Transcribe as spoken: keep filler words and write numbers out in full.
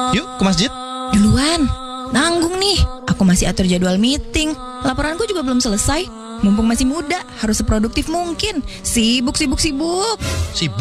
Yuk ke masjid. Duluan, nanggung nih. Aku masih atur jadwal meeting. Laporanku juga belum selesai. Mumpung masih muda, harus seproduktif mungkin. Sibuk, sibuk, sibuk. Sibuk.